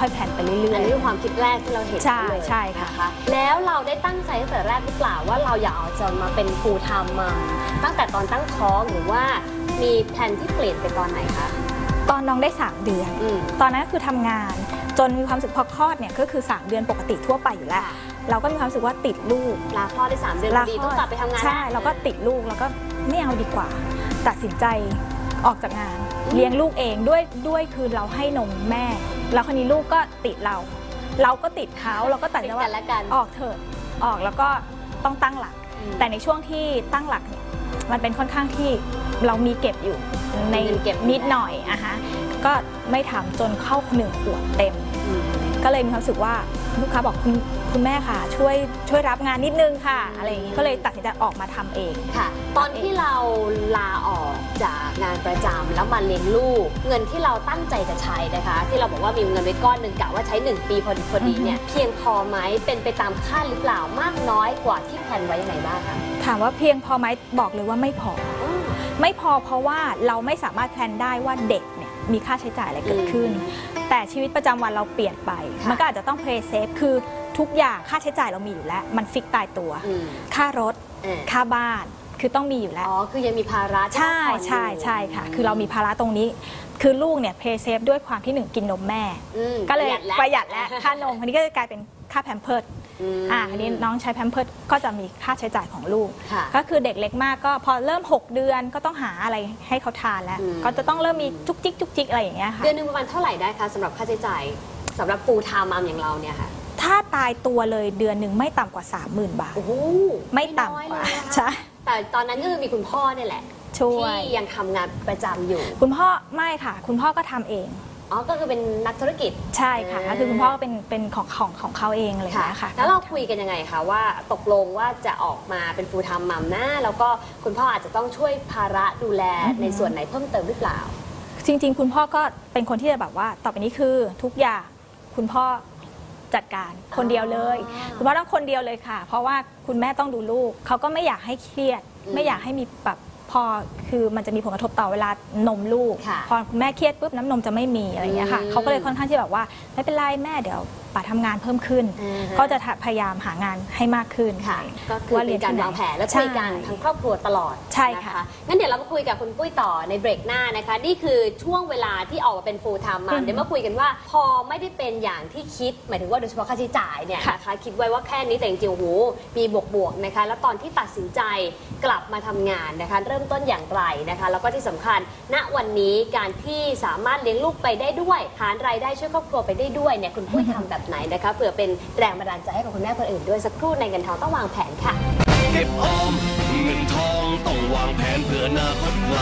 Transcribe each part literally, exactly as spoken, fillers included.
อยๆแพลนไปเรื่อยๆอันนี้คือความคิดแรกที่เราเห็นใช่ใช่ค่ะแล้วเราได้ตั้งใจตั้งแต่แรกหรือเปล่าว่าเราอยากเอาจะมาเป็นฟูลไทม์มาตั้งแต่ตอนตั้งท้องหรือว่ามีแผนที่เปลี่ยนไปตอนไหนคะตอนน้องได้สามเดือนตอนนั้นก็คือทำงานจนมีความรู้สึกพอคลอดเนี่ยก็คือสามเดือนปกติทั่วไปอยู่แล้วเราก็มีความรู้สึกว่าติดลูกลาคลอดได้สามเดือนดีต้องกลับไปทำงานใช่เราก็ติดลูกแล้วก็ไม่เอาดีกว่าตัดสินใจออกจากงานเลี้ยงลูกเองด้วยด้วยคือเราให้นมแม่แล้วคนนี้ลูกก็ติดเราเราก็ติดเขาเราก็ตัดใจว่าออกเถอะออกแล้วก็ต้องตั้งหลักแต่ในช่วงที่ตั้งหลักเนี่ยมันเป็นค่อนข้างที่เรามีเก็บอยู่ในนิดหน่อยอะฮะก็ไม่ทำจนเข้าหนึ่งขวบเต็มก็เลยมีความรู้สึกว่าลูกค้าบอกคุณคุณแม่ค่ะช่วยช่วยรับงานนิดนึงค่ะอะไรอย่างนี้ก็เลยตัดสินใจออกมาทำเองค่ะตอนที่เราลาออกจากงานประจำแล้วมาเลี้ยงลูกเงินที่เราตั้งใจจะใช้นะคะที่เราบอกว่ามีเงินไว้ก้อนหนึ่งกะว่าใช้หนึ่งปีพอดีพอดีเนี่ยเพียงพอไหมเป็นไปตามคาดหรือเปล่ามากน้อยกว่าที่แพลนไว้ยังไงบ้างคะถามว่าเพียงพอไหมบอกเลยว่าไม่พอไม่พอเพราะว่าเราไม่สามารถแพลนได้ว่าเด็กเนี่ยมีค่าใช้จ่ายอะไรเกิดขึ้นแต่ชีวิตประจำวันเราเปลี่ยนไปมันก็อาจจะต้องเพลย์เซฟคือทุกอย่างค่าใช้จ่ายเรามีอยู่แล้วมันฟิกตายตัวค่ารถค่าบ้านคือต้องมีอยู่แล้วอ๋อคือยังมีภาระใช่ใช่ใช่ค่ะคือเรามีภาระตรงนี้คือลูกเนี่ยเพลย์เซฟด้วยความที่หนึ่งกินนมแม่ก็เลยประหยัดแล้วค่านมอันนี้ก็จะกลายเป็นค่าแพมเพิร์สอ่าอันนี้น้องใช้แพมเพิร์สก็จะมีค่าใช้จ่ายของลูกก็คือเด็กเล็กมากก็พอเริ่มหกเดือนก็ต้องหาอะไรให้เขาทานแล้วก็จะต้องเริ่มมีจุกจิกจุกจิกอะไรอย่างเงี้ยค่ะเดือนนึงประมาณเท่าไหร่ได้คะสำหรับค่าใช้จ่ายสำหรับฟูลไทม์มัมอย่างเราเนี่ยค่ะถ้าตายตัวเลยเดือนหนึ่งไม่ต่ำกว่า สามหมื่น บาทโอ้โหไม่ต่ำกว่าใช่แต่ตอนนั้นก็คือมีคุณพ่อเนี่ยแหละที่ยังทำงานประจำอยู่คุณพ่อไม่ค่ะคุณพ่อก็ทำเองอ๋อก็คือเป็นนักธุรกิจใช่ค่ะก็คือคุณพ่อเป็นเป็นของของของเขาเองเลยนะคะแล้วเราคุยกันยังไงคะว่าตกลงว่าจะออกมาเป็นฟูลไทม์มัมนะแล้วก็คุณพ่ออาจจะต้องช่วยภาระดูแลในส่วนไหนเพิ่มเติมหรือเปล่าจริงๆคุณพ่อก็เป็นคนที่จะแบบว่าต่อไปนี้คือทุกอย่างคุณพ่อจัดการคนเดียวเลยคุณพ่อต้องคนเดียวเลยค่ะเพราะว่าคุณแม่ต้องดูลูกเขาก็ไม่อยากให้เครียดไม่อยากให้มีแบบพอคือมันจะมีผลกระทบต่อเวลานมลูกพอคุณแม่เครียดปุ๊บน้ำนมจะไม่มีอะไรอย่างเงี้ยค่ะเขาก็เลยค่อนข้างที่แบบว่าไม่เป็นไรแม่เดี๋ยวป๋าทำงานเพิ่มขึ้นก็จะพยายามหางานให้มากขึ้นค่ะก็คือเป็นการวางแผนและคุยกันทั้งครอบครัวตลอดใช่ค่ะงั้นเดี๋ยวเรามาคุยกับคุณปุ้ยต่อในเบรกหน้านะคะนี่คือช่วงเวลาที่ออกมาเป็นฟูลไทม์มัมเดี๋ยวมาคุยกันว่าพอไม่ได้เป็นอย่างที่คิดหมายถึงว่าโดยเฉพาะค่าใช้จ่ายเนี่ยนะคะคิดไว้ว่าแค่นี้แต่จริงๆโอ้โหมีบวกๆนะคะแล้วตอนที่ตัดสินใจกลับมาทำงานนะคะเริ่มต้นอย่างไรนะคะแล้วก็ที่สำคัญณวันนี้การที่สามารถเลี้ยงลูกไปได้ด้วยหารายได้ช่วยครอบครัวไปได้ด้วยเนี่ยคุณปุ้ยทำแบบไหนนะคะเผื่อเป็นแรงบันดาลใจให้กับคุณแม่คนอื่นด้วยสักครู่ในเงินทองต้องวางแผนค่ะเก็บออมเงินทองต้องวางแผนเพื่ออนาคตไกล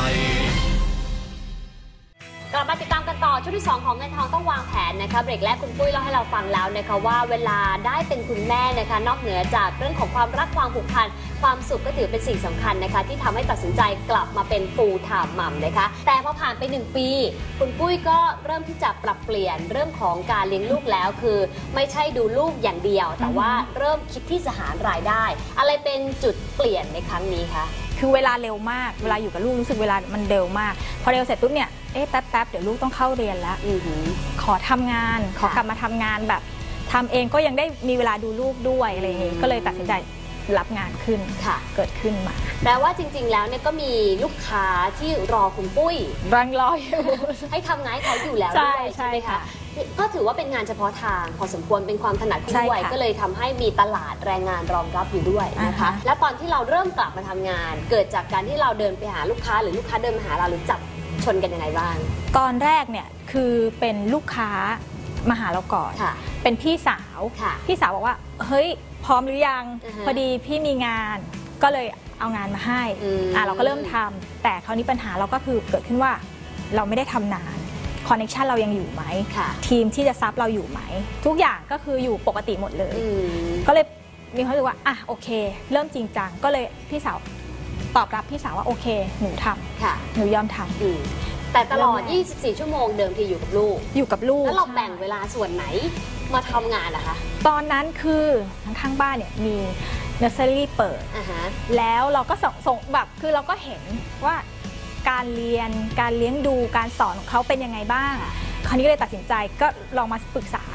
กลับมาติดตามกันต่อช่วงที่สองของเงินทองต้องวางแผนนะคะเบรกแรกคุณปุ้ยเล่าให้เราฟังแล้วนะคะว่าเวลาได้เป็นคุณแม่นะคะนอกเหนือจากเรื่องของความรักความผูกพันความสุขก็ถือเป็นสิ่งสำคัญนะคะที่ทำให้ตัดสินใจกลับมาเป็นฟูลไทม์มัมนะคะแต่พอผ่านไปหนึ่งปีคุณปุ้ยก็เริ่มที่จะปรับเปลี่ยนเรื่องของการเลี้ยงลูกแล้วคือไม่ใช่ดูลูกอย่างเดียวแต่ว่าเริ่มคิดที่จะหารายได้อะไรเป็นจุดเปลี่ยนในครั้งนี้คะคือเวลาเร็วมากเวลาอยู่กับลูกรู้สึกเวลามันเร็วมากพอเร็วเสร็จปุ๊บเนี่ยเอ๊ะแป๊บๆเดี๋ยวลูกต้องเข้าเรียนแล้วขอทำงานขอกลับมาทำงานแบบทำเองก็ยังได้มีเวลาดูลูกด้วยอะไรอย่างนี้ก็เลยตัดสินใจรับงานขึ้นเกิดขึ้นมาแปลว่าจริงๆแล้วเนี่ยก็มีลูกค้าที่รอคุณปุ้ยรังรออยู่ให้ทำงานเขาอยู่แล้วด้วยใช่ไหมคะก็ถือว่าเป็นงานเฉพาะทางพอสมควรเป็นความถนัดด้วยก็เลยทำให้มีตลาดแรงงานรองรับอยู่ด้วยนะคะแล้วตอนที่เราเริ่มกลับมาทำงานเกิดจากการที่เราเดินไปหาลูกค้าหรือลูกค้าเดินมาหาเราหรือจับชนกันยังไงบ้างตอนแรกเนี่ยคือเป็นลูกค้ามาหาเราก่อนเป็นพี่สาวพี่สาวบอกว่าเฮ้ยพร้อมหรือยังพอดีพี่มีงานก็เลยเอางานมาให้อ่าเราก็เริ่มทำแต่คราวนี้ปัญหาเราก็คือเกิดขึ้นว่าเราไม่ได้ทำนานคอนเนคชันเรายังอยู่ไหมทีมที่จะซับเราอยู่ไหมทุกอย่างก็คืออยู่ปกติหมดเลยก็เลยมีความรู้สึกว่าอ่ะโอเคเริ่มจริงจังก็เลยพี่สาวตอบรับพี่สาวว่าโอเคหนูทำหนูยอมทำแต่ตลอดยี่สิบสี่ชั่วโมงเดิมทีอยู่กับลูกอยู่กับลูกแล้วเราแบ่งเวลาส่วนไหนมาทำงานนะคะตอนนั้นคือข้างบ้านเนี่ยมีเนอร์เซอรี่เปิดแล้วเราก็ส่งแบบคือเราก็เห็นว่าการเรียนการเลี้ยงดูการสอนของเขาเป็นยังไงบ้างคราวนี้ก็เลยตัดสินใจก็ลองมาปรึกษา